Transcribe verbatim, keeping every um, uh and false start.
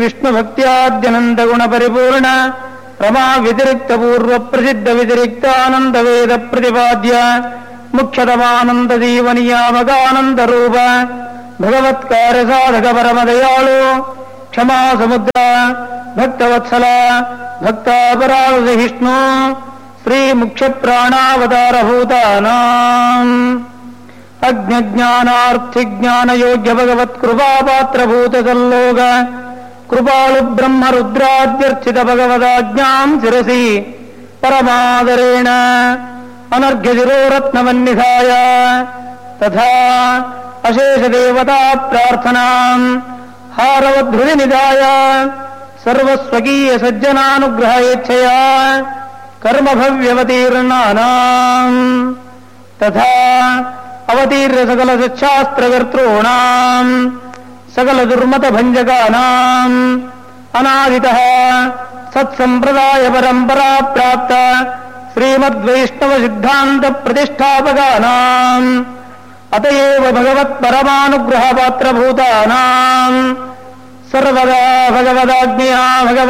ವಿಷ್ಣು ಭಕ್ತ್ಯಾದ್ಯನಂದ ಗುಣ ಪರಿಪೂರ್ಣ ರಮಾ ವ್ಯತಿರಿಕ್ತ ಪೂರ್ವ ಪ್ರಸಿದ್ಧ ವ್ಯತಿರಿಕ್ತ ಆನಂದ ವೇದ ಪ್ರತಿಪಾದ್ಯ ಮುಖ್ಯತಮಾನಂದ ಜೀವನಿಯಾಮಗಾನಂದ ರೂಪ ಭಗವತ್ಕಾರ್ಯ ಸಾಧಕ ಪರಮದಯಾಳು ಕ್ಷಮಾ ಸಮುದ್ರ ಭಕ್ತವತ್ಸಲ ಭಕ್ತಾಪರಾಧ ವಿಷ್ಣು ಶ್ರೀ ಮುಖ್ಯ ಪ್ರಾಣಾವತಾರ ಭೂತಾನಾಂ ಅಜ್ಞಾನಾರ್ಥಿಜ್ಞಾನ ಯೋಗ್ಯ ಭಗವತ್ ಕೃಪಾಪಾತ್ರಭೂತ ಸಲ್ಲೋಗ ಕೃಪಾಳು ಬ್ರಹ್ಮ ರುದ್ರಾದ್ಯರ್ಚಿತ ಭಗವದಾಜ್ಞಾಂ ಶಿರಸಿ ಪರಮಾದರೇಣ ಅನರ್ಘ್ಯಶಿರೋರತ್ನವನ್ನಿಧಾಯ ತಥಾ ಅಶೇಷ ದೇವತಾ ಪ್ರಾರ್ಥನಾಂ ಹಾರವಧೃತಿ ನಿಧಾಯ ಸರ್ವಸ್ವಕೀಯ ಸಜ್ಜನಾನುಗ್ರಹ ಯಚ್ಛಯ ಕರ್ಮಭವ್ಯವತೀರ್ಣಾನಾಂ ತಥಾ ಅವತೀರ್ಯ ಸಕಲ ಸಚ್ಛಾಸ್ತ್ರಕರ್ತॄಣಾಂ ಸಕಲ ದುರ್ಮತ ಭಂಜಕಾನಾಂ ಅನಾದಿತಃ ಸತ್ಸಂಪ್ರದಾಯ ಪರಂಪರಾ ಪ್ರಾಪ್ತ ಶ್ರೀಮದ್ವೈಷ್ಣವ ಸಿದ್ಧಾಂತ ಪ್ರತಿಷ್ಠಾಪಕಾನಾಂ ಅತಯೇವ ಭಗವತ್ ಪರಮಾನುಗ್ರಹ ಪಾತ್ರಭೂತಾನಾಂ ಸರ್ವದಾ ಭಗವದಾಜ್ಞೆಯ ಭಗವ